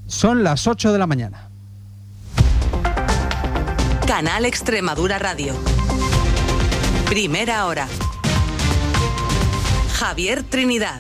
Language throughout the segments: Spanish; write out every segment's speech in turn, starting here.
Son las 8 de la mañana. Canal Extremadura Radio. Primera hora. Javier Trinidad.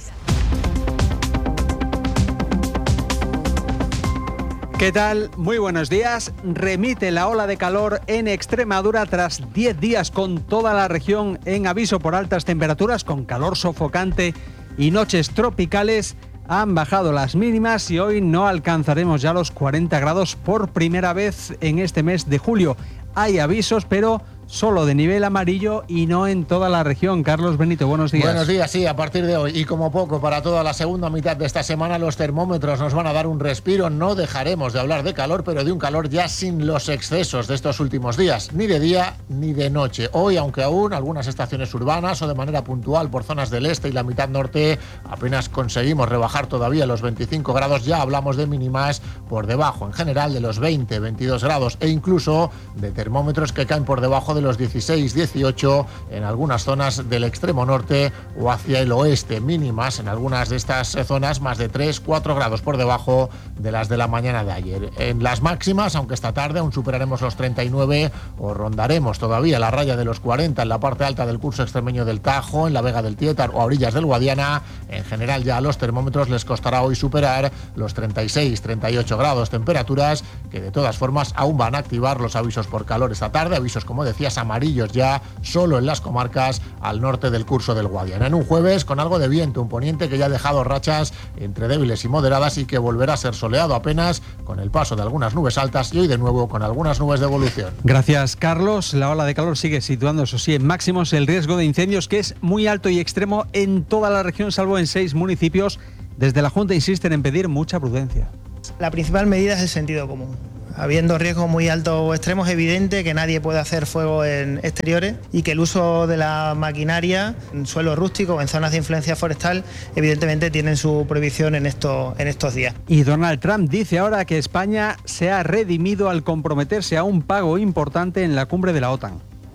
¿Qué tal? Muy buenos días. Remite la ola de calor en Extremadura tras 10 días con toda la región en aviso por altas temperaturas, con calor sofocante y noches tropicales. Han bajado las mínimas y hoy no alcanzaremos ya los 40 grados por primera vez en este mes de julio. Hay avisos, pero solo de nivel amarillo y no en toda la región. Carlos Benito, buenos días. Buenos días, sí, a partir de hoy y como poco para toda la segunda mitad de esta semana los termómetros nos van a dar un respiro. No dejaremos de hablar de calor, pero de un calor ya sin los excesos de estos últimos días, ni de día ni de noche. Hoy, aunque aún algunas estaciones urbanas o de manera puntual por zonas del este y la mitad norte apenas conseguimos rebajar todavía los 25 grados, ya hablamos de mínimas por debajo en general de los 20, 22 grados e incluso de termómetros que caen por debajo de los 16, 18 en algunas zonas del extremo norte o hacia el oeste, mínimas en algunas de estas zonas más de 3, 4 grados por debajo de las de la mañana de ayer. En las máximas, aunque esta tarde aún superaremos los 39 o rondaremos todavía la raya de los 40 en la parte alta del curso extremeño del Tajo, en la Vega del Tietar o a orillas del Guadiana, en general ya a los termómetros les costará hoy superar los 36, 38 grados, temperaturas que de todas formas aún van a activar los avisos por calor esta tarde, avisos como decía amarillos ya solo en las comarcas al norte del curso del Guadiana. En un jueves con algo de viento, un poniente que ya ha dejado rachas entre débiles y moderadas y que volverá a ser soleado apenas con el paso de algunas nubes altas y hoy de nuevo con algunas nubes de evolución. Gracias, Carlos. La ola de calor sigue situando, eso sí, en máximos el riesgo de incendios, que es muy alto y extremo en toda la región, salvo en 6 municipios. Desde la Junta insisten en pedir mucha prudencia. La principal medida es el sentido común. Habiendo riesgos muy altos o extremos, es evidente que nadie puede hacer fuego en exteriores y que el uso de la maquinaria en suelo rústico o en zonas de influencia forestal evidentemente tienen su prohibición en estos días. Y Donald Trump dice ahora que España se ha redimido al comprometerse a un pago importante en la cumbre de la OTAN.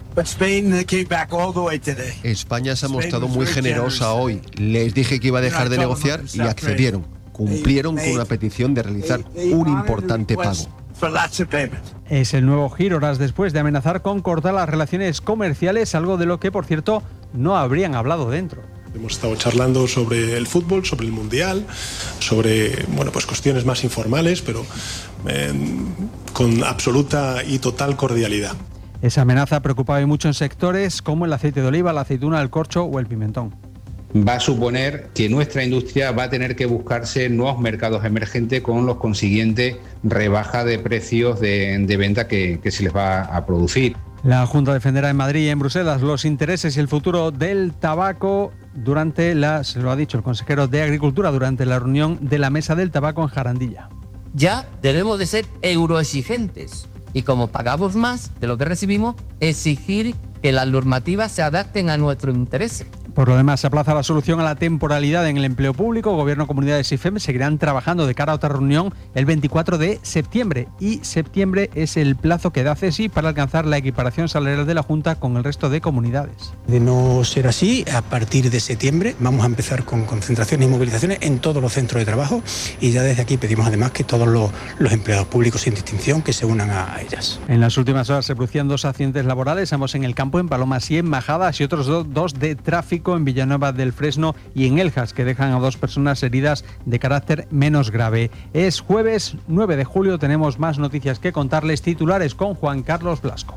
España se ha mostrado muy generosa hoy. Les dije que iba a dejar de negociar y accedieron. Cumplieron con una petición de realizar un importante pago. Es el nuevo giro horas después de amenazar con cortar las relaciones comerciales, algo de lo que, por cierto, no habrían hablado dentro. Hemos estado charlando sobre el fútbol, sobre el Mundial, sobre cuestiones más informales, pero con absoluta y total cordialidad. Esa amenaza preocupaba y mucho en sectores como el aceite de oliva, la aceituna, el corcho o el pimentón. Va a suponer que nuestra industria va a tener que buscarse nuevos mercados emergentes con los consiguientes rebajas de precios de venta que se les va a producir. La Junta defenderá en Madrid y en Bruselas los intereses y el futuro del tabaco se lo ha dicho el consejero de Agricultura durante la reunión de la Mesa del Tabaco en Jarandilla. Ya debemos de ser euroexigentes y como pagamos más de lo que recibimos, exigir que las normativas se adapten a nuestros intereses. Por lo demás, se aplaza la solución a la temporalidad en el empleo público. Gobierno, comunidades y FEM seguirán trabajando de cara a otra reunión el 24 de septiembre. Y septiembre es el plazo que da CESI para alcanzar la equiparación salarial de la Junta con el resto de comunidades. De no ser así, a partir de septiembre vamos a empezar con concentraciones y movilizaciones en todos los centros de trabajo y ya desde aquí pedimos además que todos los empleados públicos sin distinción que se unan a ellas. En las últimas horas se producían 2 accidentes laborales, ambos en el campo, en Palomas y en Majadas, y otros 2 de tráfico en Villanueva del Fresno y en Eljas, que dejan a 2 personas heridas de carácter menos grave. Es jueves 9 de julio, tenemos más noticias que contarles. Titulares con Juan Carlos Blasco.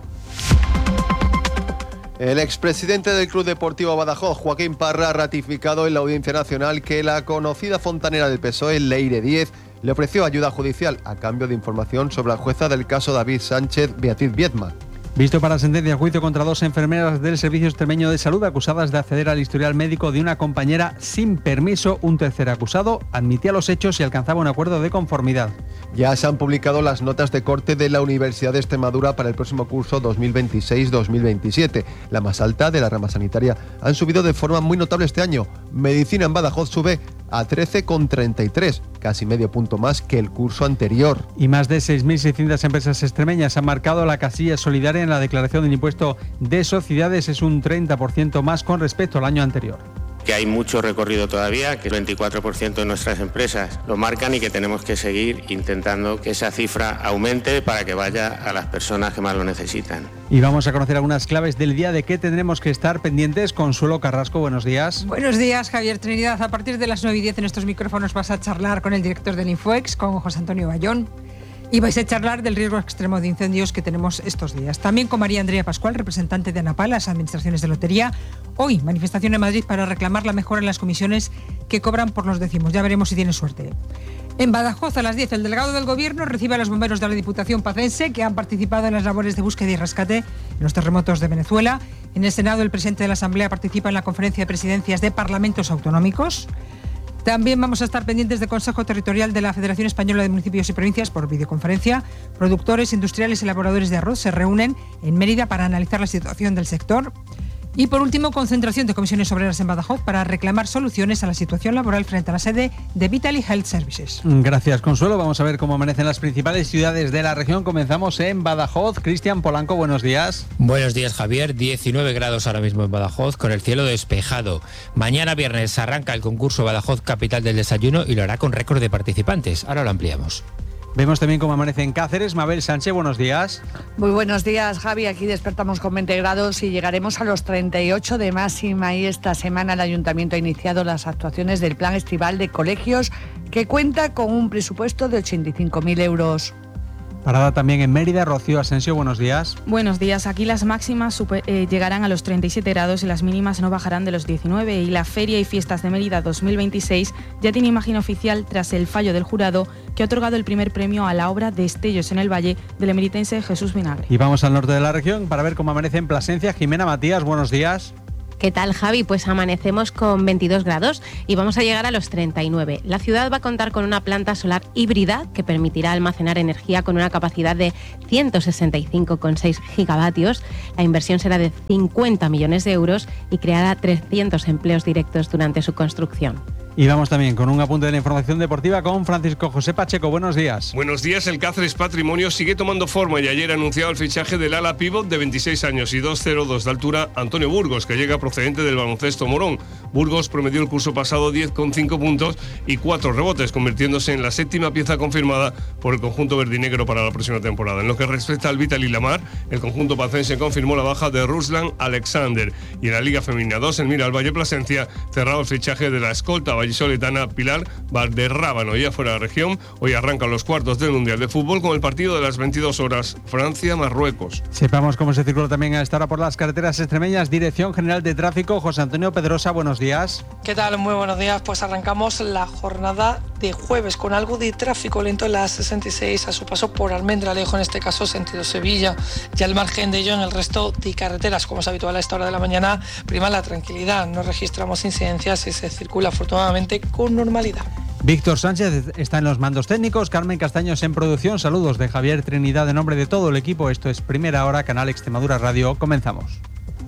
El expresidente del Club Deportivo Badajoz, Joaquín Parra, ha ratificado en la Audiencia Nacional que la conocida fontanera del PSOE, Leire Díez, le ofreció ayuda judicial a cambio de información sobre la jueza del caso David Sánchez, Beatriz Viedma. Visto para sentencia, juicio contra 2 enfermeras del Servicio Extremeño de Salud acusadas de acceder al historial médico de una compañera sin permiso. Un tercer acusado admitía los hechos y alcanzaba un acuerdo de conformidad. Ya se han publicado las notas de corte de la Universidad de Extremadura para el próximo curso 2026-2027. La más alta de la rama sanitaria han subido de forma muy notable este año. Medicina en Badajoz sube a 13,33, casi medio punto más que el curso anterior. Y más de 6.600 empresas extremeñas han marcado la casilla solidaria en la declaración del impuesto de sociedades. Es un 30% más con respecto al año anterior. que hay mucho recorrido todavía, que el 24% de nuestras empresas lo marcan y que tenemos que seguir intentando que esa cifra aumente para que vaya a las personas que más lo necesitan. Y vamos a conocer algunas claves del día de qué tendremos que estar pendientes. Consuelo Carrasco, buenos días. Buenos días, Javier Trinidad. A partir de las 9:10 en estos micrófonos vas a charlar con el director del Infoex, con José Antonio Bayón. Y vais a charlar del riesgo extremo de incendios que tenemos estos días. También con María Andrea Pascual, representante de ANAPAL, las administraciones de lotería. Hoy, manifestación en Madrid para reclamar la mejora en las comisiones que cobran por los décimos. Ya veremos si tiene suerte. En Badajoz, a las 10, el delegado del Gobierno recibe a los bomberos de la Diputación Pacense que han participado en las labores de búsqueda y rescate en los terremotos de Venezuela. En el Senado, el presidente de la Asamblea participa en la conferencia de presidencias de parlamentos autonómicos. También vamos a estar pendientes del Consejo Territorial de la Federación Española de Municipios y Provincias por videoconferencia. Productores, industriales y elaboradores de arroz se reúnen en Mérida para analizar la situación del sector. Y por último, concentración de comisiones obreras en Badajoz para reclamar soluciones a la situación laboral frente a la sede de Vitaly Health Services. Gracias, Consuelo. Vamos a ver cómo amanecen las principales ciudades de la región. Comenzamos en Badajoz. Cristian Polanco, buenos días. Buenos días, Javier. 19 grados ahora mismo en Badajoz, con el cielo despejado. Mañana viernes arranca el concurso Badajoz Capital del Desayuno y lo hará con récord de participantes. Ahora lo ampliamos. Vemos también cómo amanece en Cáceres. Mabel Sánchez, buenos días. Muy buenos días, Javi. Aquí despertamos con 20 grados y llegaremos a los 38 de máxima. Y esta semana el Ayuntamiento ha iniciado las actuaciones del Plan Estival de Colegios, que cuenta con un presupuesto de 85.000 euros. Parada también en Mérida. Rocío Asensio, buenos días. Buenos días. Aquí las máximas llegarán a los 37 grados y las mínimas no bajarán de los 19. Y la Feria y Fiestas de Mérida 2026 ya tiene imagen oficial tras el fallo del jurado que ha otorgado el primer premio a la obra Destellos en el Valle del emeritense Jesús Vinagre. Y vamos al norte de la región para ver cómo amanece en Plasencia. Jimena Matías, buenos días. ¿Qué tal, Javi? Pues amanecemos con 22 grados y vamos a llegar a los 39. La ciudad va a contar con una planta solar híbrida que permitirá almacenar energía con una capacidad de 165,6 gigavatios. La inversión será de 50 millones de euros y creará 300 empleos directos durante su construcción. Y vamos también con un apunte de la información deportiva con Francisco José Pacheco. Buenos días. Buenos días. El Cáceres Patrimonio sigue tomando forma y ayer ha anunciado el fichaje del ala pívot de 26 años y 2,02 de altura, Antonio Burgos, que llega procedente del baloncesto Morón. Burgos promedió el curso pasado 10,5 puntos y 4 rebotes, convirtiéndose en la séptima pieza confirmada por el conjunto verdinegro para la próxima temporada. En lo que respecta al Vitaly Lamar, el conjunto pacense confirmó la baja de Ruslan Alexander. Y en la Liga Femenina 2, en Mira al Valle Plasencia, cerrado el fichaje de la escolta vallisoletana Pilar Valderrábano. Ya fuera de la región, hoy arrancan los cuartos del Mundial de Fútbol con el partido de las 22 horas, Francia-Marruecos. Sepamos cómo se circula también a esta hora por las carreteras extremeñas. Dirección General de Tráfico, José Antonio Pedrosa, buenos días. ¿Qué tal? Muy buenos días. Pues arrancamos la jornada de jueves con algo de tráfico lento en la 66 a su paso por Almendralejo, en este caso sentido Sevilla. Y al margen de ello, en el resto de carreteras, como es habitual a esta hora de la mañana, prima la tranquilidad. No registramos incidencias y se circula afortunadamente con normalidad. Víctor Sánchez está en los mandos técnicos, Carmen Castaños en producción. Saludos de Javier Trinidad en nombre de todo el equipo. Esto es Primera Hora, Canal Extremadura Radio. Comenzamos.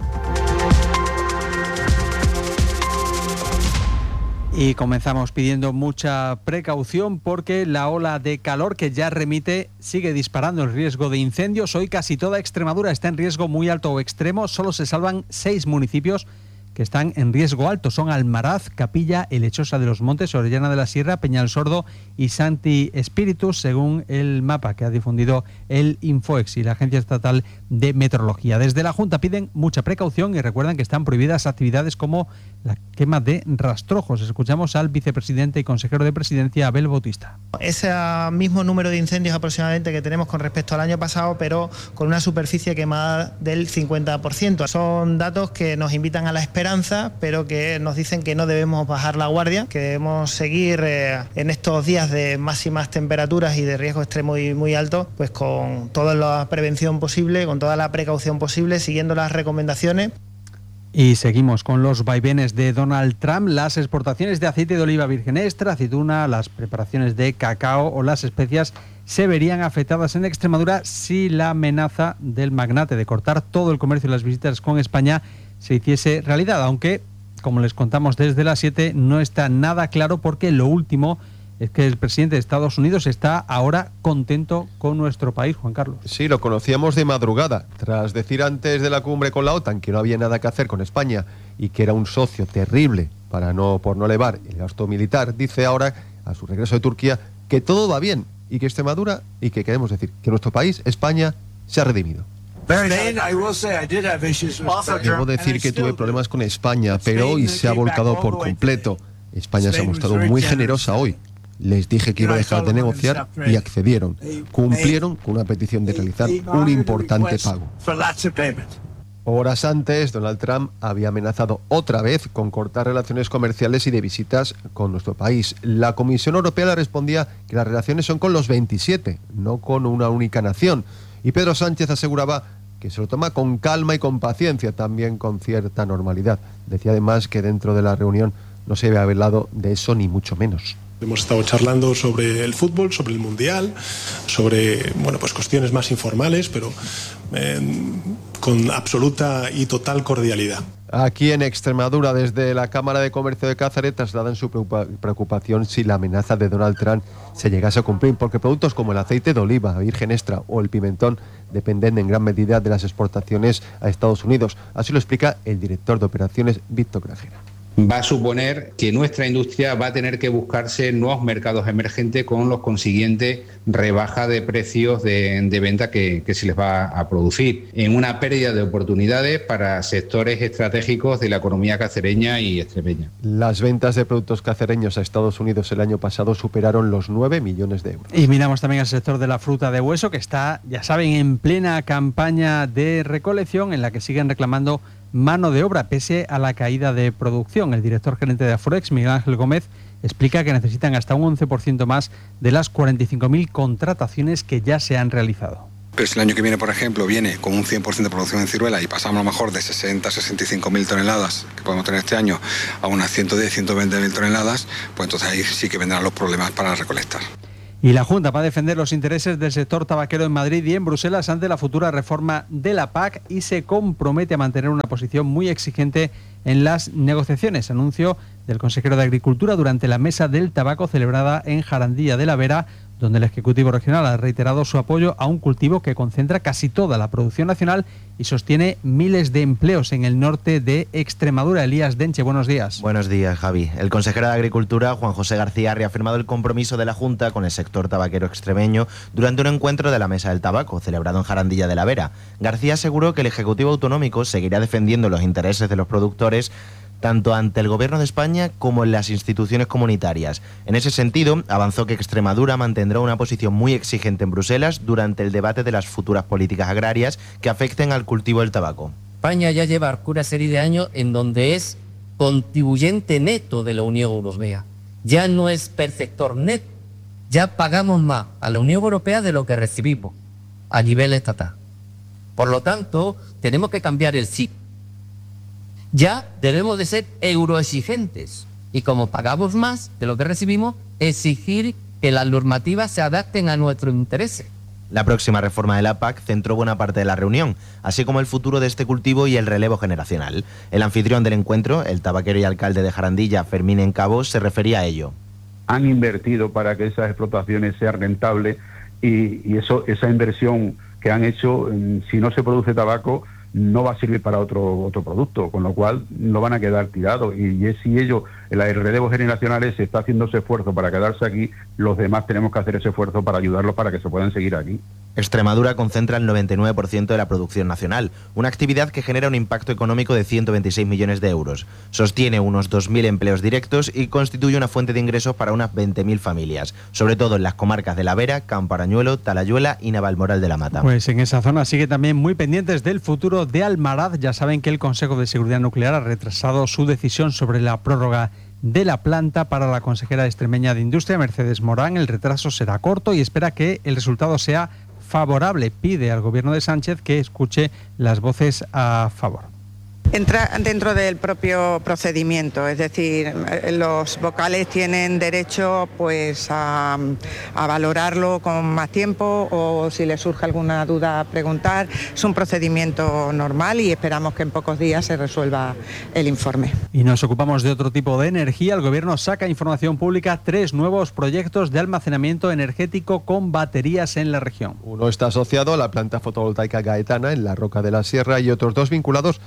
Y comenzamos pidiendo mucha precaución porque la ola de calor que ya remite sigue disparando el riesgo de incendios. Hoy casi toda Extremadura está en riesgo muy alto o extremo. Solo se salvan 6 municipios que están en riesgo alto. Son Almaraz, Capilla, Lechosa de los Montes, Orellana de la Sierra, Peñalsordo y Santi Espíritus, según el mapa que ha difundido el Infoex y la Agencia Estatal de Meteorología. Desde la Junta piden mucha precaución y recuerdan que están prohibidas actividades como la quema de rastrojos. Escuchamos al vicepresidente y consejero de Presidencia, Abel Bautista. Ese mismo número de incendios aproximadamente que tenemos con respecto al año pasado, pero con una superficie quemada del 50%. Son datos que nos invitan a la esperanza, pero que nos dicen que no debemos bajar la guardia, que debemos seguir en estos días de máximas temperaturas y de riesgo extremo y muy alto, pues con toda la prevención posible, con toda la precaución posible, siguiendo las recomendaciones. Y seguimos con los vaivenes de Donald Trump. Las exportaciones de aceite de oliva virgen extra, aceituna, las preparaciones de cacao o las especias se verían afectadas en Extremadura si la amenaza del magnate de cortar todo el comercio y las visitas con España se hiciese realidad, aunque, como les contamos desde las 7, no está nada claro porque lo último es que el presidente de Estados Unidos está ahora contento con nuestro país, Juan Carlos. Sí, lo conocíamos de madrugada, tras decir antes de la cumbre con la OTAN que no había nada que hacer con España y que era un socio terrible por no elevar el gasto militar, dice ahora, a su regreso de Turquía, que todo va bien y que Extremadura, y que queremos decir que nuestro país, España, se ha redimido. Debo decir que tuve problemas con España, pero hoy se ha volcado por completo. España se ha mostrado muy generosa hoy. Les dije que iba a dejar de negociar y accedieron. Cumplieron con una petición de realizar un importante pago. Horas antes, Donald Trump había amenazado otra vez con cortar relaciones comerciales y de visitas con nuestro país. La Comisión Europea le respondía que las relaciones son con los 27, no con una única nación. Y Pedro Sánchez aseguraba que se lo toma con calma y con paciencia, también con cierta normalidad. Decía además que dentro de la reunión no se había hablado de eso ni mucho menos. Hemos estado charlando sobre el fútbol, sobre el mundial, sobre pues cuestiones más informales, pero con absoluta y total cordialidad. Aquí en Extremadura, desde la Cámara de Comercio de Cáceres, trasladan su preocupación si la amenaza de Donald Trump se llegase a cumplir, porque productos como el aceite de oliva, virgen extra o el pimentón dependen en gran medida de las exportaciones a Estados Unidos. Así lo explica el director de operaciones, Víctor Grajera. Va a suponer que nuestra industria va a tener que buscarse nuevos mercados emergentes con los consiguientes rebajas de precios de venta que se les va a producir, en una pérdida de oportunidades para sectores estratégicos de la economía cacereña y extremeña. Las ventas de productos cacereños a Estados Unidos el año pasado superaron los 9 millones de euros. Y miramos también al sector de la fruta de hueso, que está, ya saben, en plena campaña de recolección en la que siguen reclamando mano de obra pese a la caída de producción. El director gerente de Aforex, Miguel Ángel Gómez, explica que necesitan hasta un 11% más de las 45.000 contrataciones que ya se han realizado. Pero si el año que viene, por ejemplo, viene con un 100% de producción en ciruela y pasamos a lo mejor de 60 a 65.000 toneladas que podemos tener este año a unas 110, 120.000 toneladas, pues entonces ahí sí que vendrán los problemas para recolectar. Y la Junta va a defender los intereses del sector tabaquero en Madrid y en Bruselas ante la futura reforma de la PAC y se compromete a mantener una posición muy exigente en las negociaciones. Anuncio del consejero de Agricultura durante la Mesa del Tabaco celebrada en Jarandilla de la Vera, donde el Ejecutivo Regional ha reiterado su apoyo a un cultivo que concentra casi toda la producción nacional y sostiene miles de empleos en el norte de Extremadura. Elías Denche, buenos días. Buenos días, Javi. El consejero de Agricultura, Juan José García, ha reafirmado el compromiso de la Junta con el sector tabaquero extremeño durante un encuentro de la Mesa del Tabaco, celebrado en Jarandilla de la Vera. García aseguró que el Ejecutivo Autonómico seguirá defendiendo los intereses de los productores tanto ante el Gobierno de España como en las instituciones comunitarias. En ese sentido, avanzó que Extremadura mantendrá una posición muy exigente en Bruselas durante el debate de las futuras políticas agrarias que afecten al cultivo del tabaco. España ya lleva una serie de años en donde es contribuyente neto de la Unión Europea. Ya no es perceptor neto. Ya pagamos más a la Unión Europea de lo que recibimos a nivel estatal. Por lo tanto, tenemos que cambiar el chip. Ya debemos de ser euroexigentes y como pagamos más de lo que recibimos, exigir que las normativas se adapten a nuestros intereses. La próxima reforma de la PAC centró buena parte de la reunión, así como el futuro de este cultivo y el relevo generacional. El anfitrión del encuentro, el tabaquero y alcalde de Jarandilla, Fermín Encabo, se refería a ello. Han invertido para que esas explotaciones sean rentables y esa inversión que han hecho, si no se produce tabaco, no va a servir para otro producto, con lo cual no van a quedar tirados. Y si ellos, el relevo generacional se está haciendo ese esfuerzo para quedarse aquí, los demás tenemos que hacer ese esfuerzo para ayudarlos para que se puedan seguir aquí. Extremadura concentra el 99% de la producción nacional, una actividad que genera un impacto económico de 126 millones de euros. Sostiene unos 2.000 empleos directos y constituye una fuente de ingresos para unas 20.000 familias, sobre todo en las comarcas de La Vera, Campo Arañuelo, Talayuela y Navalmoral de la Mata. Pues en esa zona sigue también muy pendientes del futuro de Almaraz. Ya saben que el Consejo de Seguridad Nuclear ha retrasado su decisión sobre la prórroga de la planta para la consejera extremeña de Industria, Mercedes Morán. El retraso será corto y espera que el resultado sea favorable. Pide al gobierno de Sánchez que escuche las voces a favor. Entra dentro del propio procedimiento, es decir, los vocales tienen derecho pues a valorarlo con más tiempo o si les surge alguna duda a preguntar. Es un procedimiento normal y esperamos que en pocos días se resuelva el informe. Y nos ocupamos de otro tipo de energía. El gobierno saca a información pública 3 nuevos proyectos de almacenamiento energético con baterías en la región. Uno está asociado a la planta fotovoltaica Gaetana en la Roca de la Sierra y otros 2 vinculados a las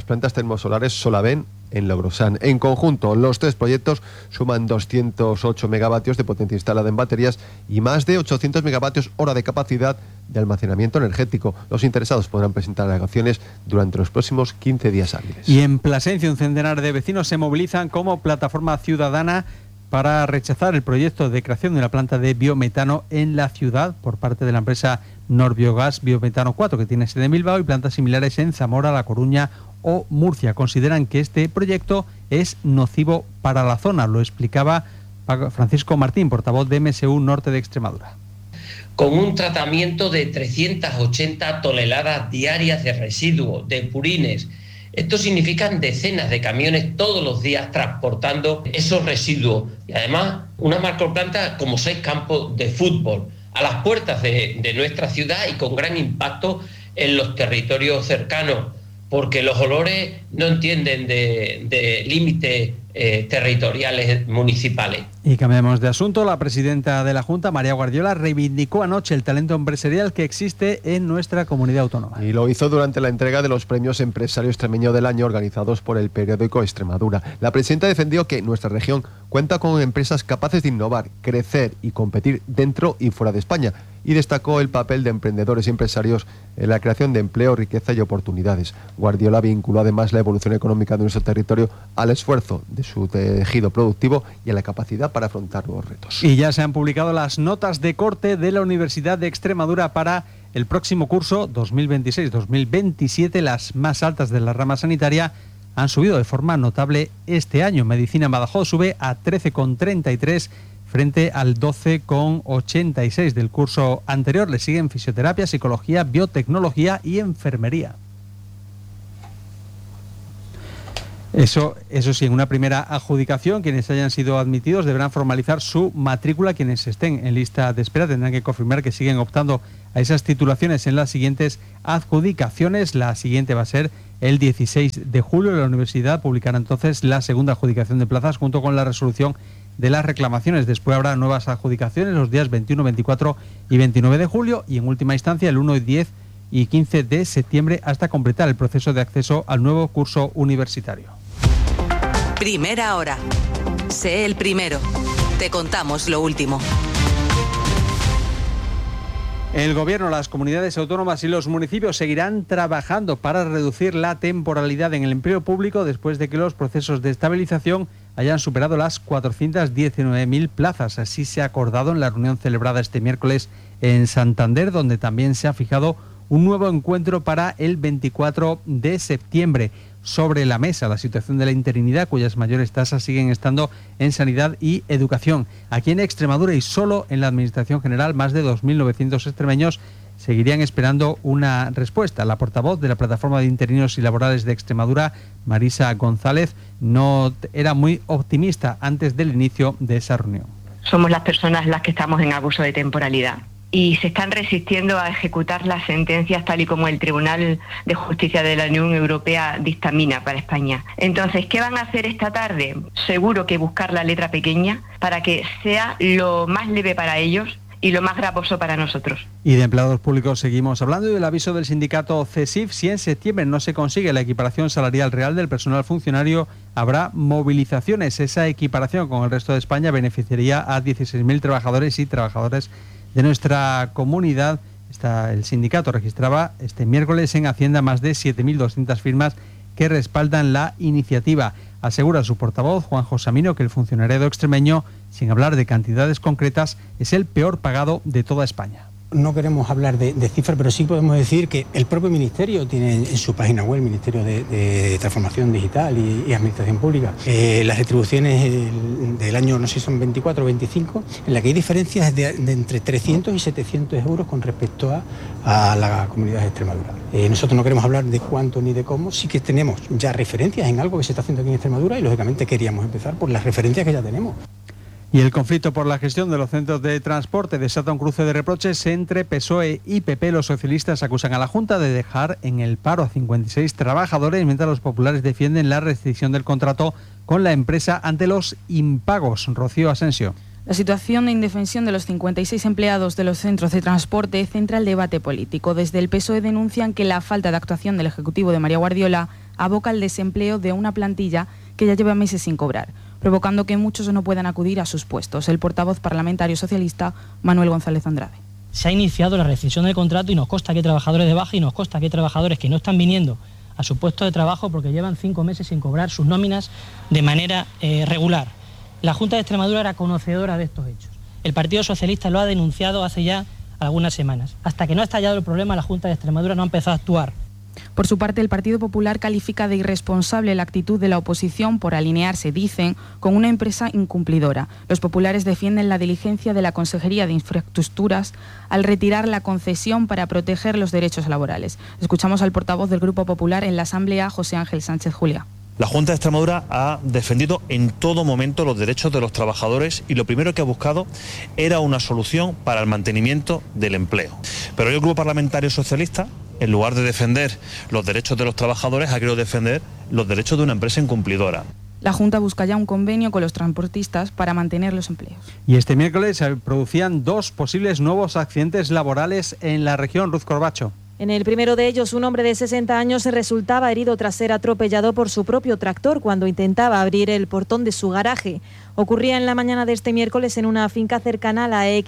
plantas termosolares Solaven en Logrosán. En conjunto, los 3 proyectos suman 208 megavatios de potencia instalada en baterías y más de 800 megavatios hora de capacidad de almacenamiento energético. Los interesados podrán presentar alegaciones durante los próximos 15 días hábiles. Y en Plasencia, un centenar de vecinos se movilizan como plataforma ciudadana para rechazar el proyecto de creación de una planta de biometano en la ciudad por parte de la empresa Norbiogas Biometano 4, que tiene sede en Bilbao, y plantas similares en Zamora, La Coruña o Murcia. Consideran que este proyecto es nocivo para la zona. Lo explicaba Francisco Martín, portavoz de MSU Norte de Extremadura. Con un tratamiento de 380 toneladas diarias de residuos, de purines. Esto significa decenas de camiones todos los días transportando esos residuos. Y además, una macroplanta como 6 campos de fútbol, a las puertas de nuestra ciudad y con gran impacto en los territorios cercanos, porque los olores no entienden de límites territoriales municipales. Y cambiamos de asunto. La presidenta de la Junta, María Guardiola, reivindicó anoche el talento empresarial que existe en nuestra comunidad autónoma. Y lo hizo durante la entrega de los premios Empresario Extremeño del Año organizados por el periódico Extremadura. La presidenta defendió que nuestra región cuenta con empresas capaces de innovar, crecer y competir dentro y fuera de España, y destacó el papel de emprendedores y empresarios en la creación de empleo, riqueza y oportunidades. Guardiola vinculó además la evolución económica de nuestro territorio al esfuerzo de su tejido productivo y a la capacidad para afrontar nuevos retos. Y ya se han publicado las notas de corte de la Universidad de Extremadura para el próximo curso 2026-2027. Las más altas de la rama sanitaria han subido de forma notable este año. Medicina en Badajoz sube a 13,33 frente al 12,86 del curso anterior. Le siguen fisioterapia, psicología, biotecnología y enfermería. Eso sí, en una primera adjudicación, quienes hayan sido admitidos deberán formalizar su matrícula. Quienes estén en lista de espera tendrán que confirmar que siguen optando a esas titulaciones en las siguientes adjudicaciones. La siguiente va a ser el 16 de julio. La universidad publicará entonces la segunda adjudicación de plazas junto con la resolución de las reclamaciones. Después habrá nuevas adjudicaciones los días 21, 24 y 29 de julio y en última instancia el 1, 10 y 15 de septiembre hasta completar el proceso de acceso al nuevo curso universitario. Primera hora. Sé el primero. Te contamos lo último. El Gobierno, las comunidades autónomas y los municipios seguirán trabajando para reducir la temporalidad en el empleo público después de que los procesos de estabilización hayan superado las 419.000 plazas. Así se ha acordado en la reunión celebrada este miércoles en Santander, donde también se ha fijado un nuevo encuentro para el 24 de septiembre. Sobre la mesa la situación de la interinidad, cuyas mayores tasas siguen estando en sanidad y educación. Aquí en Extremadura y solo en la Administración General, más de 2.900 extremeños seguirían esperando una respuesta. La portavoz de la Plataforma de Interinos y Laborales de Extremadura, Marisa González, no era muy optimista antes del inicio de esa reunión. Somos las personas las que estamos en abuso de temporalidad y se están resistiendo a ejecutar las sentencias tal y como el Tribunal de Justicia de la Unión Europea dictamina para España. Entonces, ¿qué van a hacer esta tarde? Seguro que buscar la letra pequeña para que sea lo más leve para ellos y lo más gravoso para nosotros. Y de empleados públicos seguimos hablando y del aviso del sindicato CESIF. Si en septiembre no se consigue la equiparación salarial real del personal funcionario, habrá movilizaciones. Esa equiparación con el resto de España beneficiaría a 16.000 trabajadores y trabajadoras de nuestra comunidad. El sindicato registraba este miércoles en Hacienda más de 7.200 firmas que respaldan la iniciativa. Asegura su portavoz, Juan José Amino, que el funcionariado extremeño, sin hablar de cantidades concretas, es el peor pagado de toda España. No queremos hablar de cifras, pero sí podemos decir que el propio Ministerio tiene en su página web, el Ministerio de Transformación Digital y Administración Pública, las retribuciones del año, no sé si son 24 o 25, en la que hay diferencias de entre 300 y 700 euros con respecto a la comunidad de Extremadura. Nosotros no queremos hablar de cuánto ni de cómo, sí que tenemos ya referencias en algo que se está haciendo aquí en Extremadura y lógicamente queríamos empezar por las referencias que ya tenemos. Y el conflicto por la gestión de los centros de transporte desata un cruce de reproches entre PSOE y PP. Los socialistas acusan a la Junta de dejar en el paro a 56 trabajadores, mientras los populares defienden la restricción del contrato con la empresa ante los impagos. Rocío Asensio. La situación de indefensión de los 56 empleados de los centros de transporte centra el debate político. Desde el PSOE denuncian que la falta de actuación del Ejecutivo de María Guardiola aboca al desempleo de una plantilla que ya lleva meses sin cobrar, provocando que muchos no puedan acudir a sus puestos. El portavoz parlamentario socialista, Manuel González Andrade. Se ha iniciado la rescisión del contrato y nos consta que hay trabajadores de baja y nos consta que hay trabajadores que no están viniendo a su puesto de trabajo porque llevan 5 meses sin cobrar sus nóminas de manera regular. La Junta de Extremadura era conocedora de estos hechos. El Partido Socialista lo ha denunciado hace ya algunas semanas. Hasta que no ha estallado el problema, la Junta de Extremadura no ha empezado a actuar. Por su parte, el Partido Popular califica de irresponsable la actitud de la oposición por alinearse, dicen, con una empresa incumplidora. Los populares defienden la diligencia de la Consejería de Infraestructuras al retirar la concesión para proteger los derechos laborales. Escuchamos al portavoz del Grupo Popular en la Asamblea, José Ángel Sánchez Juliá. La Junta de Extremadura ha defendido en todo momento los derechos de los trabajadores y lo primero que ha buscado era una solución para el mantenimiento del empleo. Pero el Grupo Parlamentario Socialista, en lugar de defender los derechos de los trabajadores, ha querido defender los derechos de una empresa incumplidora. La Junta busca ya un convenio con los transportistas para mantener los empleos. Y este miércoles se producían 2 posibles nuevos accidentes laborales en la región. Ruth Corbacho. En el primero de ellos, un hombre de 60 años resultaba herido tras ser atropellado por su propio tractor cuando intentaba abrir el portón de su garaje. Ocurría en la mañana de este miércoles en una finca cercana a la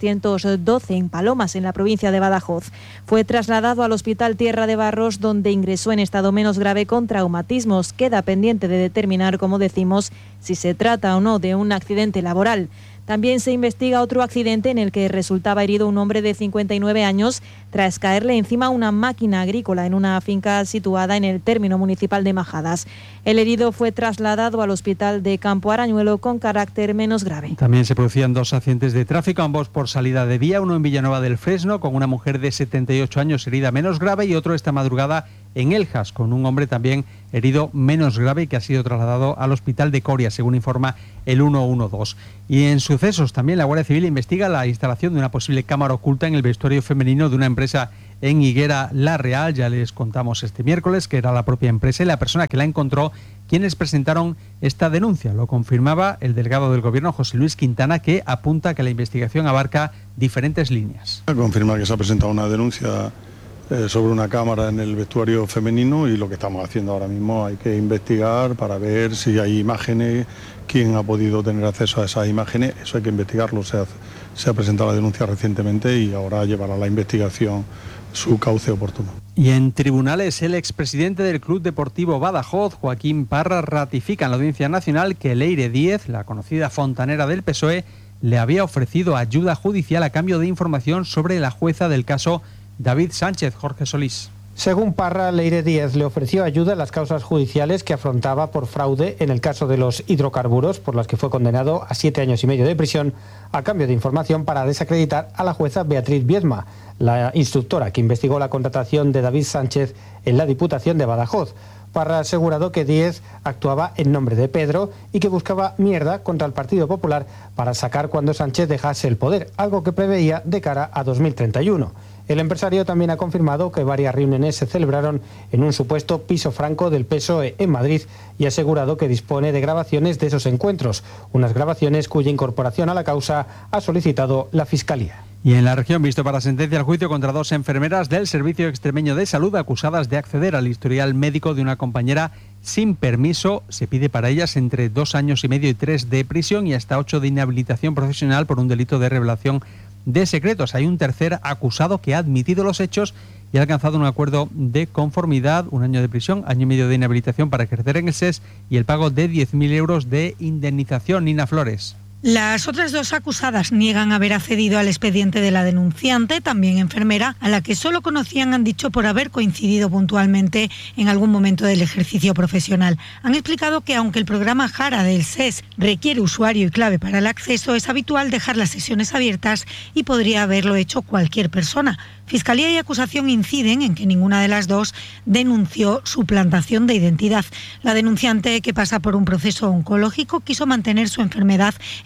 X212 en Palomas, en la provincia de Badajoz. Fue trasladado al Hospital Tierra de Barros, donde ingresó en estado menos grave con traumatismos. Queda pendiente de determinar, como decimos, si se trata o no de un accidente laboral. También se investiga otro accidente en el que resultaba herido un hombre de 59 años tras caerle encima una máquina agrícola en una finca situada en el término municipal de Majadas. El herido fue trasladado al hospital de Campo Arañuelo con carácter menos grave. También se producían 2 accidentes de tráfico, ambos por salida de día, uno en Villanueva del Fresno con una mujer de 78 años herida menos grave y otro esta madrugada en Eljas, con un hombre también herido menos grave y que ha sido trasladado al hospital de Coria, según informa el 112. Y en sucesos también la Guardia Civil investiga la instalación de una posible cámara oculta en el vestuario femenino de una empresa en Higuera La Real. Ya les contamos este miércoles que era la propia empresa y la persona que la encontró quienes presentaron esta denuncia. Lo confirmaba el delegado del Gobierno, José Luis Quintana, que apunta que la investigación abarca diferentes líneas. Confirma que se ha presentado una denuncia sobre una cámara en el vestuario femenino y lo que estamos haciendo ahora mismo hay que investigar para ver si hay imágenes, quién ha podido tener acceso a esas imágenes, eso hay que investigarlo. Se ha presentado la denuncia recientemente y ahora llevará la investigación su cauce oportuno. Y en tribunales, el expresidente del Club Deportivo Badajoz, Joaquín Parra, ratifica en la Audiencia Nacional que Leire Díez, la conocida fontanera del PSOE, le había ofrecido ayuda judicial a cambio de información sobre la jueza del caso David Sánchez. Jorge Solís. Según Parra, Leire Díez le ofreció ayuda en las causas judiciales que afrontaba por fraude en el caso de los hidrocarburos, por las que fue condenado a 7 años y medio de prisión, a cambio de información para desacreditar a la jueza Beatriz Viedma, la instructora que investigó la contratación de David Sánchez en la Diputación de Badajoz. Parra ha asegurado que Díez actuaba en nombre de Pedro y que buscaba mierda contra el Partido Popular para sacar cuando Sánchez dejase el poder, algo que preveía de cara a 2031. El empresario también ha confirmado que varias reuniones se celebraron en un supuesto piso franco del PSOE en Madrid y ha asegurado que dispone de grabaciones de esos encuentros, unas grabaciones cuya incorporación a la causa ha solicitado la Fiscalía. Y en la región, visto para sentencia el juicio contra 2 enfermeras del Servicio Extremeño de Salud acusadas de acceder al historial médico de una compañera sin permiso. Se pide para ellas entre 2 años y medio y 3 de prisión y hasta 8 de inhabilitación profesional por un delito de revelación de secretos. Hay un tercer acusado que ha admitido los hechos y ha alcanzado un acuerdo de conformidad, 1 año de prisión, año y medio de inhabilitación para ejercer en el SES y el pago de 10.000 euros de indemnización. Nina Flores. Las otras 2 acusadas niegan haber accedido al expediente de la denunciante, también enfermera, a la que solo conocían, han dicho, por haber coincidido puntualmente en algún momento del ejercicio profesional. Han explicado que aunque el programa Jara del SES requiere usuario y clave para el acceso, es habitual dejar las sesiones abiertas y podría haberlo hecho cualquier persona. Fiscalía y acusación inciden en que ninguna de las 2 denunció suplantación de identidad. La denunciante, que pasa por un proceso oncológico, quiso mantener su enfermedad en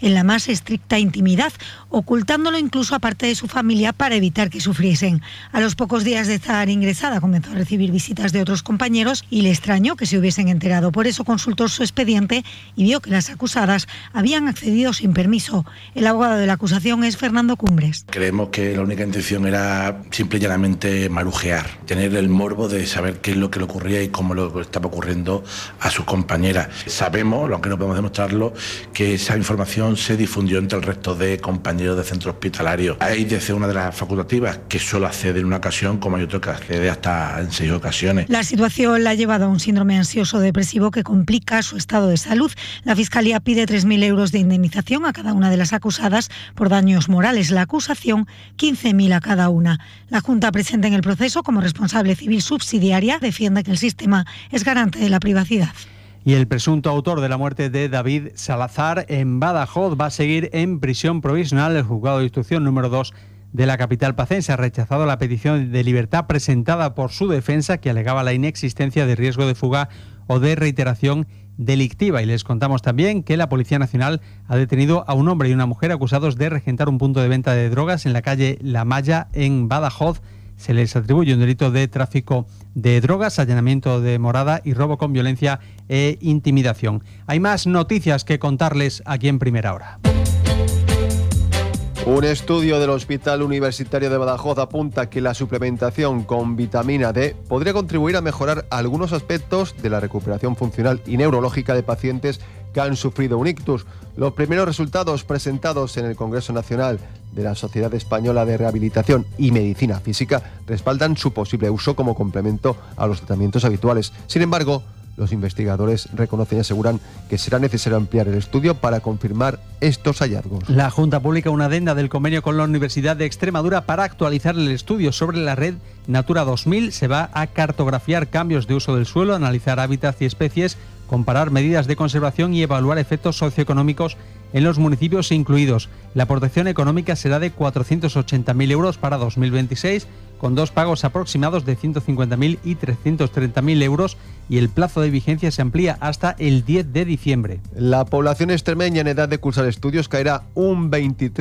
en la más estricta intimidad, ocultándolo incluso a parte de su familia para evitar que sufriesen. A los pocos días de estar ingresada comenzó a recibir visitas de otros compañeros y le extrañó que se hubiesen enterado. Por eso consultó su expediente y vio que las acusadas habían accedido sin permiso. El abogado de la acusación es Fernando Cumbres. Creemos que la única intención era simple y llanamente marujear, tener el morbo de saber qué es lo que le ocurría y cómo lo estaba ocurriendo a sus compañeras. Sabemos, aunque no podemos demostrarlo, que esa información se difundió entre el resto de compañeros de centro hospitalario. Hay desde una de las facultativas que solo accede en una ocasión, como hay otro que accede hasta en 6 ocasiones. La situación la ha llevado a un síndrome ansioso depresivo que complica su estado de salud. La Fiscalía pide 3.000 euros de indemnización a cada una de las acusadas por daños morales. La acusación, 15.000 a cada una. La Junta, presente en el proceso como responsable civil subsidiaria, defiende que el sistema es garante de la privacidad. Y el presunto autor de la muerte de David Salazar en Badajoz va a seguir en prisión provisional. El juzgado de instrucción número 2 de la capital pacense ha rechazado la petición de libertad presentada por su defensa, que alegaba la inexistencia de riesgo de fuga o de reiteración delictiva. Y les contamos también que la Policía Nacional ha detenido a un hombre y una mujer acusados de regentar un punto de venta de drogas en la calle La Maya, en Badajoz. Se les atribuye un delito de tráfico de drogas, allanamiento de morada y robo con violencia e intimidación. Hay más noticias que contarles aquí en Primera Hora. Un estudio del Hospital Universitario de Badajoz apunta que la suplementación con vitamina D podría contribuir a mejorar algunos aspectos de la recuperación funcional y neurológica de pacientes que han sufrido un ictus. Los primeros resultados presentados en el Congreso Nacional de la Sociedad Española de Rehabilitación y Medicina Física respaldan su posible uso como complemento a los tratamientos habituales. Sin embargo, los investigadores reconocen y aseguran que será necesario ampliar el estudio para confirmar estos hallazgos. La Junta publica una adenda del convenio con la Universidad de Extremadura para actualizar el estudio sobre la red Natura 2000. Se va a cartografiar cambios de uso del suelo, analizar hábitats y especies, comparar medidas de conservación y evaluar efectos socioeconómicos en los municipios incluidos. La aportación económica será de 480.000 euros para 2026, con 2 pagos aproximados de 150.000 y 330.000 euros, y el plazo de vigencia se amplía hasta el 10 de diciembre. La población extremeña en edad de cursar estudios caerá un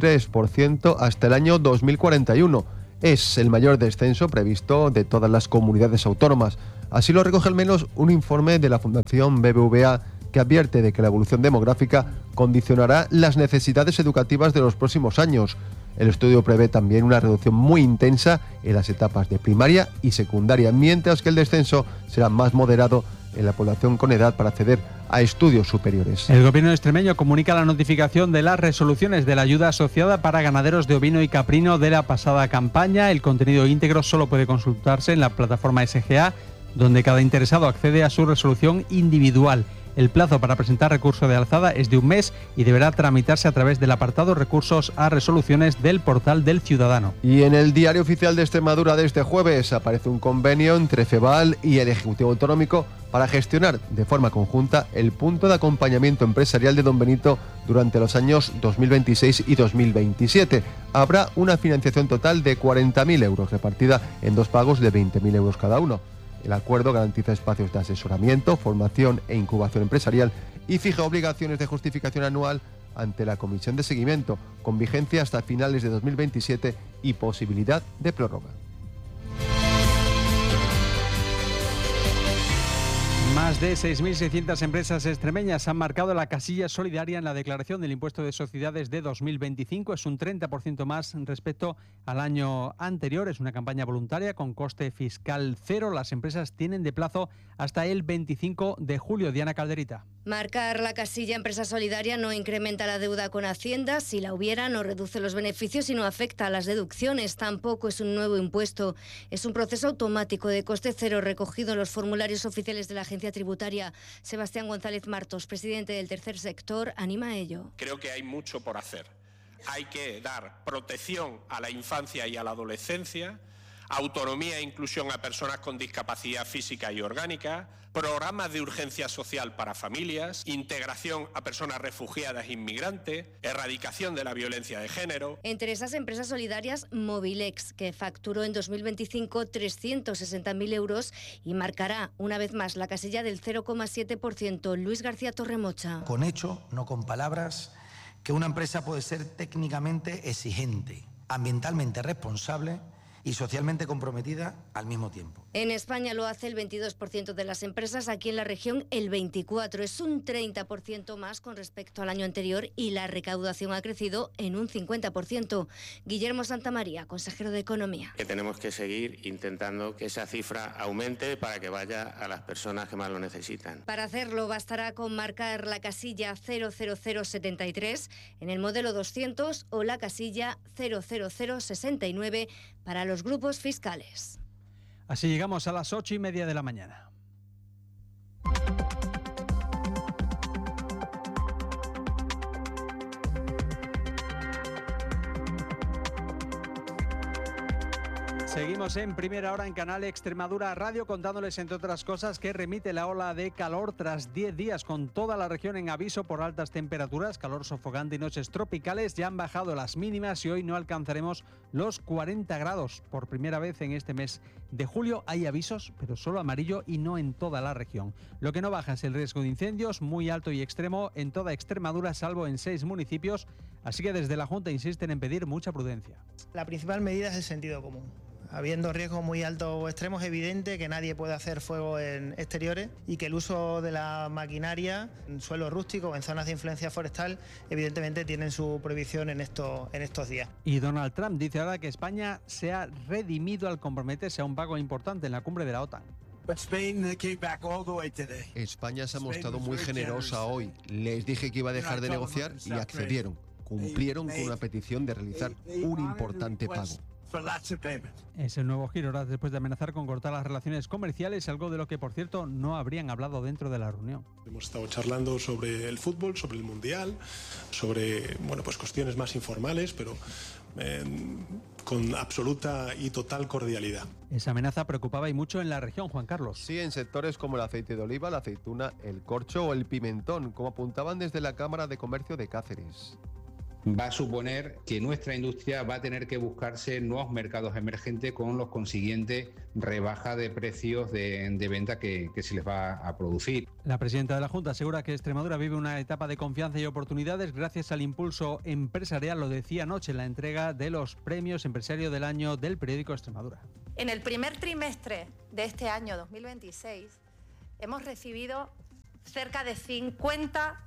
23% hasta el año 2041. Es el mayor descenso previsto de todas las comunidades autónomas. Así lo recoge al menos un informe de la Fundación BBVA, que advierte de que la evolución demográfica condicionará las necesidades educativas de los próximos años. El estudio prevé también una reducción muy intensa en las etapas de primaria y secundaria, mientras que el descenso será más moderado en la población con edad para acceder a estudios superiores. El gobierno extremeño comunica la notificación de las resoluciones de la ayuda asociada para ganaderos de ovino y caprino de la pasada campaña. El contenido íntegro solo puede consultarse en la plataforma SGA, donde cada interesado accede a su resolución individual. El plazo para presentar recurso de alzada es de 1 mes y deberá tramitarse a través del apartado Recursos a Resoluciones del portal del Ciudadano. Y en el Diario Oficial de Extremadura de este jueves aparece un convenio entre FEVAL y el Ejecutivo Autonómico para gestionar de forma conjunta el punto de acompañamiento empresarial de Don Benito durante los años 2026 y 2027. Habrá una financiación total de 40.000 euros repartida en 2 pagos de 20.000 euros cada uno. El acuerdo garantiza espacios de asesoramiento, formación e incubación empresarial y fija obligaciones de justificación anual ante la Comisión de Seguimiento, con vigencia hasta finales de 2027 y posibilidad de prórroga. Más de 6.600 empresas extremeñas han marcado la casilla solidaria en la declaración del impuesto de sociedades de 2025. Es un 30% más respecto al año anterior. Es una campaña voluntaria con coste fiscal cero. Las empresas tienen de plazo hasta el 25 de julio. Diana Calderita. Marcar la casilla empresa solidaria no incrementa la deuda con Hacienda. Si la hubiera, no reduce los beneficios y no afecta a las deducciones. Tampoco es un nuevo impuesto. Es un proceso automático de coste cero recogido en los formularios oficiales de la Agencia Tributaria. Sebastián González Martos, presidente del tercer sector, anima a ello. Creo que hay mucho por hacer. Hay que dar protección a la infancia y a la adolescencia, autonomía e inclusión a personas con discapacidad física y orgánica, programas de urgencia social para familias, integración a personas refugiadas e inmigrantes, erradicación de la violencia de género. Entre esas empresas solidarias, Mobilex, que facturó en 2025 360.000 euros y marcará una vez más la casilla del 0,7%. Luis García Torremocha. Con hecho, no con palabras, que una empresa puede ser técnicamente exigente, ambientalmente responsable y socialmente comprometida al mismo tiempo. En España lo hace el 22% de las empresas, aquí en la región el 24%. Es un 30% más con respecto al año anterior y la recaudación ha crecido en un 50%. Guillermo Santamaría, consejero de Economía. Que tenemos que seguir intentando que esa cifra aumente para que vaya a las personas que más lo necesitan. Para hacerlo bastará con marcar la casilla 00073 en el modelo 200 o la casilla 00069 para los grupos fiscales. Así llegamos a las 8:30 de la mañana. Seguimos en Primera Hora en Canal Extremadura Radio, contándoles, entre otras cosas, que remite la ola de calor tras 10 días con toda la región en aviso por altas temperaturas, calor sofocante y noches tropicales. Ya han bajado las mínimas y hoy no alcanzaremos los 40 grados. Por primera vez en este mes de julio hay avisos, pero solo amarillo y no en toda la región. Lo que no baja es el riesgo de incendios, muy alto y extremo en toda Extremadura, salvo en 6 municipios. Así que desde la Junta insisten en pedir mucha prudencia. La principal medida es el sentido común. Habiendo riesgos muy altos o extremos, es evidente que nadie puede hacer fuego en exteriores y que el uso de la maquinaria en suelo rústico o en zonas de influencia forestal evidentemente tienen su prohibición en estos días. Y Donald Trump dice ahora que España se ha redimido al comprometerse a un pago importante en la cumbre de la OTAN. España se ha mostrado muy generosa hoy. Les dije que iba a dejar de negociar y accedieron. Cumplieron con una petición de realizar un importante pago. Es el nuevo giro después de amenazar con cortar las relaciones comerciales, algo de lo que, por cierto, no habrían hablado dentro de la reunión. Hemos estado charlando sobre el fútbol, sobre el Mundial, sobre cuestiones más informales, pero con absoluta y total cordialidad. Esa amenaza preocupaba y mucho en la región, Juan Carlos. Sí, en sectores como el aceite de oliva, la aceituna, el corcho o el pimentón, como apuntaban desde la Cámara de Comercio de Cáceres. Va a suponer que nuestra industria va a tener que buscarse nuevos mercados emergentes con los consiguientes rebaja de precios de venta que se les va a producir. La presidenta de la Junta asegura que Extremadura vive una etapa de confianza y oportunidades gracias al impulso empresarial, lo decía anoche en la entrega de los premios Empresario del Año del periódico Extremadura. En el primer trimestre de este año 2026 hemos recibido cerca de 50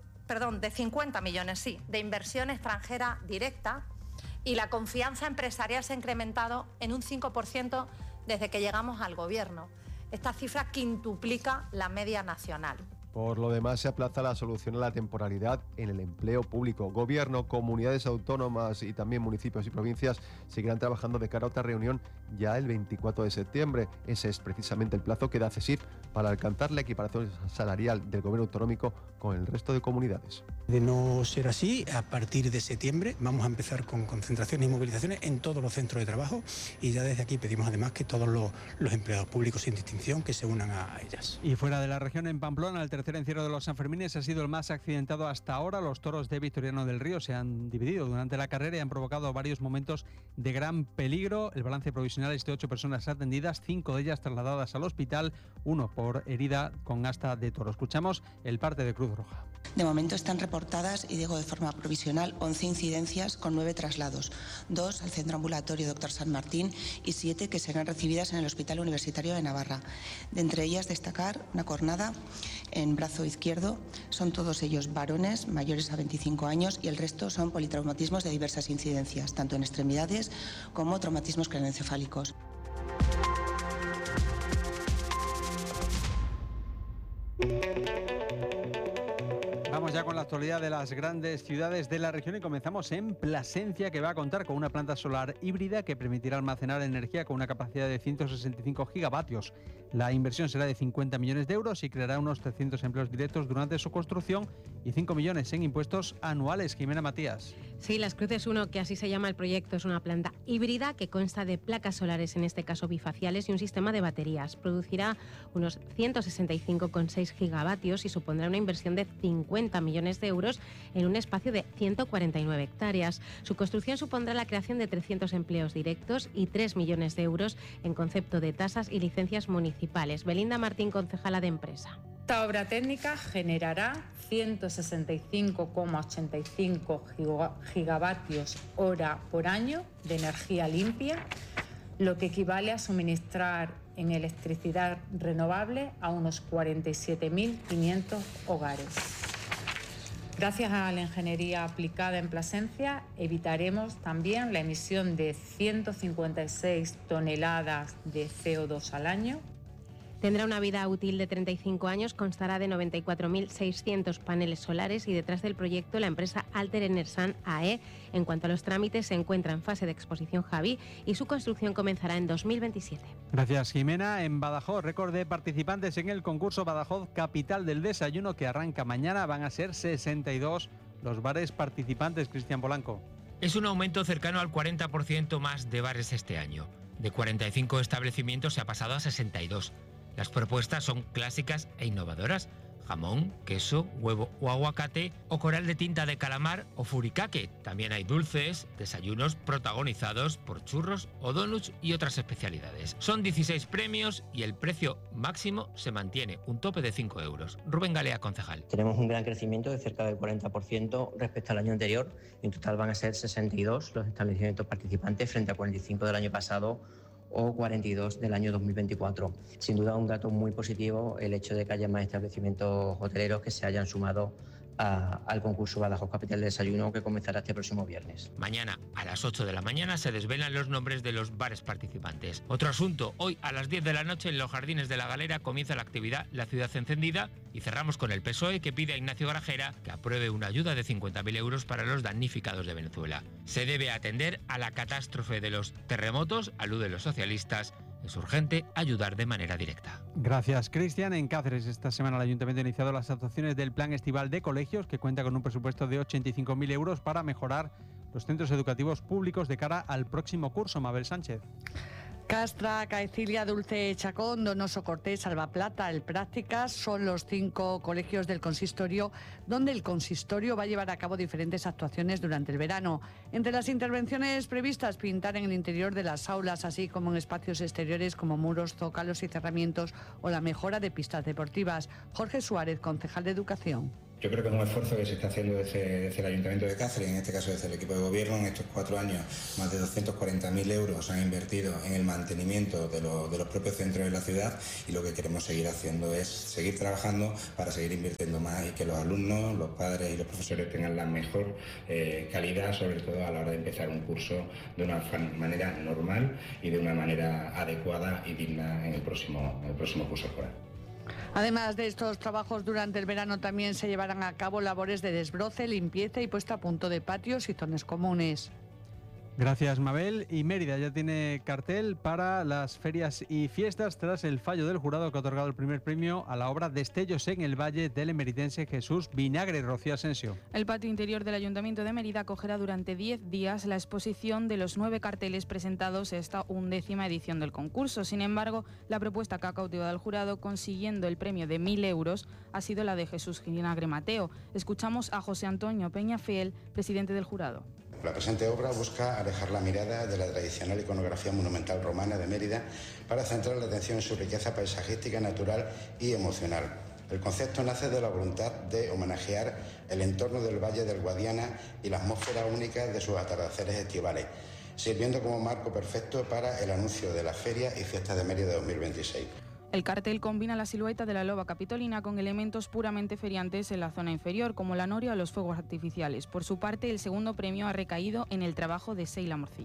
millones, de inversión extranjera directa, y la confianza empresarial se ha incrementado en un 5% desde que llegamos al gobierno. Esta cifra quintuplica la media nacional. Por lo demás, se aplaza la solución a la temporalidad en el empleo público. Gobierno, comunidades autónomas y también municipios y provincias seguirán trabajando de cara a otra reunión ya el 24 de septiembre. Ese es precisamente el plazo que da CESIF para alcanzar la equiparación salarial del gobierno autonómico con el resto de comunidades. De no ser así, a partir de septiembre vamos a empezar con concentraciones y movilizaciones en todos los centros de trabajo, y ya desde aquí pedimos además que todos los empleados públicos sin distinción que se unan a ellas. Y fuera de la región, en Pamplona, el tercer encierro de los Sanfermines ha sido el más accidentado hasta ahora. Los toros de Victoriano del Río se han dividido durante la carrera y han provocado varios momentos de gran peligro. El balance provisional es de 8 personas atendidas, 5 de ellas trasladadas al hospital, 1 por herida con asta de toro. Escuchamos el parte de Cruz Roja. De momento están reportadas, y digo de forma provisional, 11 incidencias con 9 traslados, 2 al Centro Ambulatorio Dr. San Martín y 7 que serán recibidas en el Hospital Universitario de Navarra. De entre ellas destacar una cornada en brazo izquierdo, son todos ellos varones mayores a 25 años y el resto son politraumatismos de diversas incidencias, tanto en extremidades como traumatismos craneoencefálicos. Vamos ya con la actualidad de las grandes ciudades de la región y comenzamos en Plasencia, que va a contar con una planta solar híbrida que permitirá almacenar energía con una capacidad de 165 gigavatios. La inversión será de 50 millones de euros y creará unos 300 empleos directos durante su construcción y 5 millones en impuestos anuales. Jimena Matías. Sí, Las Cruces 1, que así se llama el proyecto, es una planta híbrida que consta de placas solares, en este caso bifaciales, y un sistema de baterías. Producirá unos 165,6 gigavatios y supondrá una inversión de 50 millones de euros en un espacio de 149 hectáreas. Su construcción supondrá la creación de 300 empleos directos y 3 millones de euros en concepto de tasas y licencias municipales. Belinda Martín, concejala de Empresa. Esta obra técnica generará 165,85 gigavatios hora por año de energía limpia, lo que equivale a suministrar en electricidad renovable a unos 47.500 hogares. Gracias a la ingeniería aplicada en Plasencia, evitaremos también la emisión de 156 toneladas de CO2 al año. Tendrá una vida útil de 35 años, constará de 94.600 paneles solares y detrás del proyecto la empresa Alter Enersan AE. En cuanto a los trámites, se encuentra en fase de exposición Javi y su construcción comenzará en 2027. Gracias, Jimena. En Badajoz, récord de participantes en el concurso Badajoz Capital del Desayuno que arranca mañana. Van a ser 62 los bares participantes. Cristian Polanco. Es un aumento cercano al 40% más de bares este año. De 45 establecimientos se ha pasado a 62. Las propuestas son clásicas e innovadoras: jamón, queso, huevo o aguacate, o coral de tinta de calamar o furikake. También hay dulces, desayunos protagonizados por churros o donuts y otras especialidades. Son 16 premios y el precio máximo se mantiene, un tope de 5 euros. Rubén Galea, concejal. Tenemos un gran crecimiento de cerca del 40% respecto al año anterior. En total van a ser 62 los establecimientos participantes frente a 45 del año pasado o 42 del año 2024. Sin duda un dato muy positivo el hecho de que haya más establecimientos hoteleros que se hayan sumado al concurso Badajoz Capital del Desayuno, que comenzará este próximo viernes. Mañana a las 8 de la mañana se desvelan los nombres de los bares participantes. Otro asunto: hoy a las 10 de la noche en los Jardines de la Galera comienza la actividad La Ciudad Encendida, y cerramos con el PSOE, que pide a Ignacio Grajera que apruebe una ayuda de 50.000 euros para los damnificados de Venezuela. Se debe atender a la catástrofe de los terremotos, aluden los socialistas. Es urgente ayudar de manera directa. Gracias, Cristian. En Cáceres, esta semana el Ayuntamiento ha iniciado las actuaciones del Plan Estival de Colegios, que cuenta con un presupuesto de 85.000 euros para mejorar los centros educativos públicos de cara al próximo curso. Mabel Sánchez. Castra, Caecilia, Dulce, Chacón, Donoso, Cortés, Salvaplata, El Prácticas son los 5 colegios del consistorio donde el consistorio va a llevar a cabo diferentes actuaciones durante el verano. Entre las intervenciones previstas, pintar en el interior de las aulas, así como en espacios exteriores como muros, zócalos y cerramientos, o la mejora de pistas deportivas. Jorge Suárez, concejal de Educación. Yo creo que es un esfuerzo que se está haciendo desde el Ayuntamiento de Cáceres, en este caso desde el equipo de gobierno. En estos 4 años, más de 240.000 euros se han invertido en el mantenimiento de los propios centros de la ciudad, y lo que queremos seguir haciendo es seguir trabajando para seguir invirtiendo más y que los alumnos, los padres y los profesores tengan la mejor calidad, sobre todo a la hora de empezar un curso de una manera normal y de una manera adecuada y digna en el próximo curso escolar. Además de estos trabajos, durante el verano también se llevarán a cabo labores de desbroce, limpieza y puesta a punto de patios y zonas comunes. Gracias, Mabel. Y Mérida ya tiene cartel para las ferias y fiestas tras el fallo del jurado que ha otorgado el primer premio a la obra Destellos en el Valle del emeritense Jesús Vinagre. Rocío Asensio. El patio interior del Ayuntamiento de Mérida acogerá durante 10 días la exposición de los 9 carteles presentados a esta 11ª edición del concurso. Sin embargo, la propuesta que ha cautivado al jurado, consiguiendo el premio de 1.000 euros, ha sido la de Jesús Vinagre Mateo. Escuchamos a José Antonio Peñafiel, presidente del jurado. La presente obra busca alejar la mirada de la tradicional iconografía monumental romana de Mérida para centrar la atención en su riqueza paisajística, natural y emocional. El concepto nace de la voluntad de homenajear el entorno del Valle del Guadiana y la atmósfera única de sus atardeceres estivales, sirviendo como marco perfecto para el anuncio de la Feria y Fiestas de Mérida 2026. El cartel combina la silueta de la loba capitolina con elementos puramente feriantes en la zona inferior, como la noria o los fuegos artificiales. Por su parte, el segundo premio ha recaído en el trabajo de Seila Morcillo.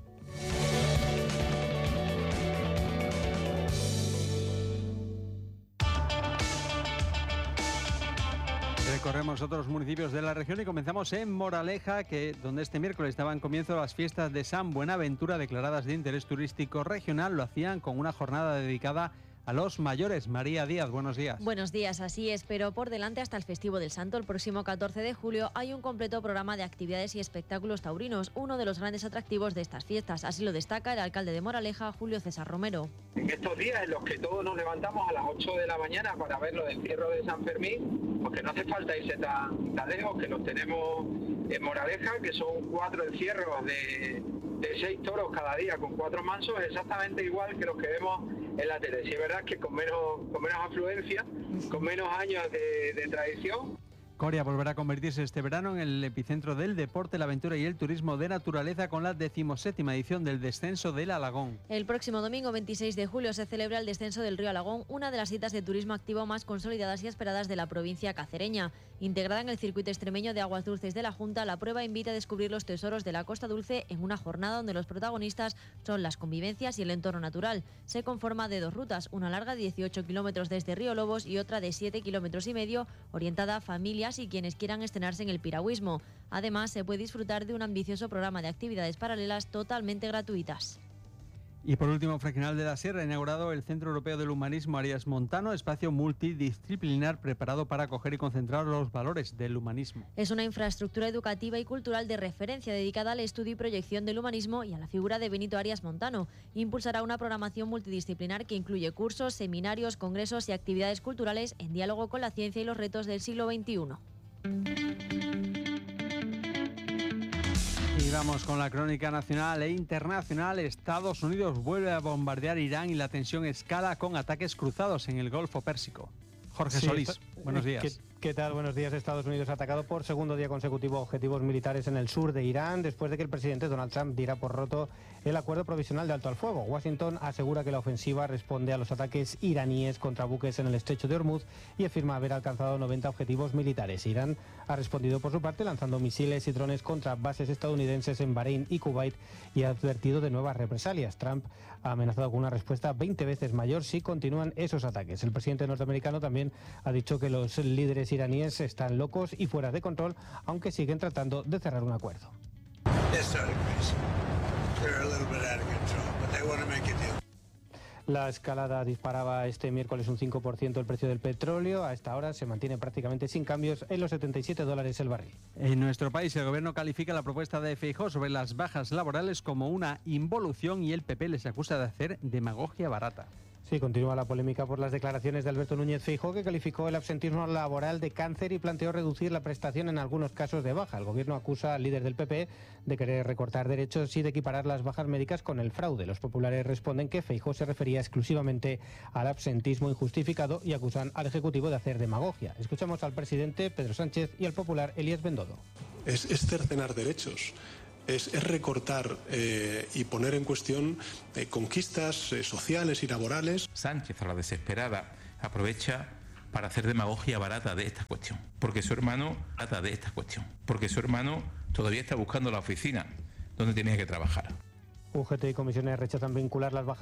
Recorremos otros municipios de la región y comenzamos en Moraleja, donde este miércoles daban comienzo las fiestas de San Buenaventura, declaradas de interés turístico regional. Lo hacían con una jornada dedicada a los mayores. María Díaz, buenos días. Buenos días, así es, pero por delante hasta el Festivo del Santo, el próximo 14 de julio, hay un completo programa de actividades y espectáculos taurinos, uno de los grandes atractivos de estas fiestas. Así lo destaca el alcalde de Moraleja, Julio César Romero. En estos días en los que todos nos levantamos a las 8 de la mañana para ver lo del encierro de San Fermín, porque no hace falta irse tan lejos, que los tenemos en Moraleja, que son 4 encierros de 6 toros cada día con 4 mansos, exactamente igual que los que vemos en la tele. Sí, es verdad que con menos afluencia, con menos años de tradición. Coria volverá a convertirse este verano en el epicentro del deporte, la aventura y el turismo de naturaleza con la 17ª edición del descenso del Alagón. El próximo domingo 26 de julio se celebra el descenso del río Alagón, una de las citas de turismo activo más consolidadas y esperadas de la provincia cacereña. Integrada en el circuito extremeño de aguas dulces de la Junta, la prueba invita a descubrir los tesoros de la Costa Dulce en una jornada donde los protagonistas son las convivencias y el entorno natural. Se conforma de 2 rutas, una larga de 18 kilómetros desde Río Lobos y otra de 7,5 kilómetros, orientada a familias y quienes quieran estrenarse en el piragüismo. Además, se puede disfrutar de un ambicioso programa de actividades paralelas totalmente gratuitas. Y por último, Fregenal de la Sierra ha inaugurado el Centro Europeo del Humanismo Arias Montano, espacio multidisciplinar preparado para acoger y concentrar los valores del humanismo. Es una infraestructura educativa y cultural de referencia dedicada al estudio y proyección del humanismo y a la figura de Benito Arias Montano. Impulsará una programación multidisciplinar que incluye cursos, seminarios, congresos y actividades culturales en diálogo con la ciencia y los retos del siglo XXI. Y vamos con la crónica nacional e internacional. Estados Unidos vuelve a bombardear Irán y la tensión escala con ataques cruzados en el Golfo Pérsico. Jorge Solís, buenos días. ¿Qué tal? Buenos días. Estados Unidos ha atacado por segundo día consecutivo objetivos militares en el sur de Irán después de que el presidente Donald Trump diera por roto el acuerdo provisional de alto al fuego. Washington asegura que la ofensiva responde a los ataques iraníes contra buques en el estrecho de Hormuz y afirma haber alcanzado 90 objetivos militares. Irán ha respondido por su parte lanzando misiles y drones contra bases estadounidenses en Bahrein y Kuwait y ha advertido de nuevas represalias. Trump ha amenazado con una respuesta 20 veces mayor si continúan esos ataques. El presidente norteamericano también ha dicho que los líderes iraníes están locos y fuera de control, aunque siguen tratando de cerrar un acuerdo. La escalada disparaba este miércoles un 5% el precio del petróleo. A esta hora se mantiene prácticamente sin cambios en los $77 el barril. En nuestro país, el gobierno califica la propuesta de Feijóo sobre las bajas laborales como una involución y el PP les acusa de hacer demagogia barata. Sí, continúa la polémica por las declaraciones de Alberto Núñez Feijóo, que calificó el absentismo laboral de cáncer y planteó reducir la prestación en algunos casos de baja. El gobierno acusa al líder del PP de querer recortar derechos y de equiparar las bajas médicas con el fraude. Los populares responden que Feijóo se refería exclusivamente al absentismo injustificado y acusan al Ejecutivo de hacer demagogia. Escuchamos al presidente Pedro Sánchez y al popular Elías Bendodo. Es cercenar derechos. Es recortar y poner en cuestión conquistas sociales y laborales. Sánchez, a la desesperada, aprovecha para hacer demagogia barata de esta cuestión. Porque su hermano todavía está buscando la oficina donde tenía que trabajar. UGT y comisiones rechazan vincular las bajas